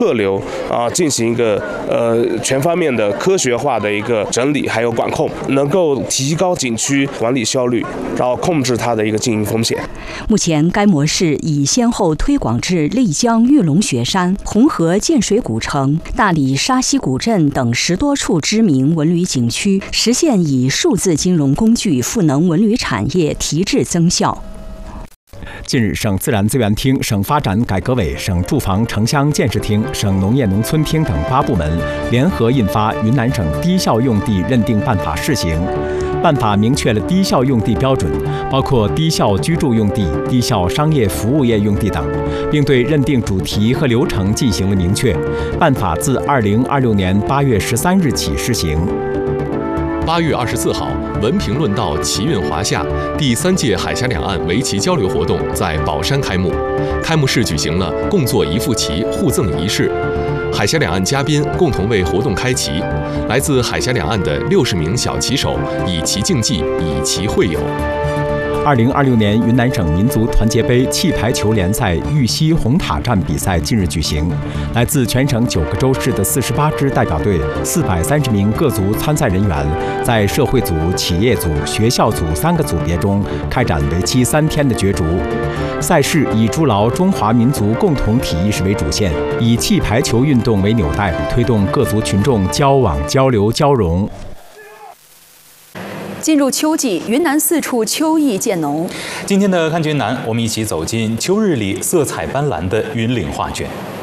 客流进行一个全方面的科学化的一个整理还有管控，能够提高景区管理效率，然后控制它的一个经营风险。 目前该模式已先后推广至丽江玉龙雪山、红河建水古城、大理沙溪古镇等10多处知名文旅景区，实现以数字金融工具赋能文旅产业，提质增效。 近日，省自然资源厅、省发展改革委、省住房城乡建设厅、省农业农村厅等8部门联合印发《云南省低效用地认定办法》试行。办法明确了低效用地标准，包括低效居住用地、低效商业服务业用地等，并对认定主题和流程进行了明确。办法自2026年8月13日起施行。 8月24号，文评论道奇运华夏第3届海峡两岸围棋交流活动在宝山开幕。开幕式举行了共作一副棋互赠仪式，海峡两岸嘉宾共同为活动开棋。来自海峡两岸的60名小棋手以棋竞技，以棋会友。 2026年云南省民族团结杯气排球联赛玉溪红塔站比赛近日举行，来自全省9个州市的48支代表队、430名各族参赛人员，在社会组、企业组、学校组3个组别中开展为期3天的角逐。赛事以筑牢中华民族共同体意识为主线，以气排球运动为纽带，推动各族群众交往、交流、交融。 进入秋季，云南四处秋意渐浓。 今天的看云南，我们一起走进秋日里色彩斑斓的云岭画卷。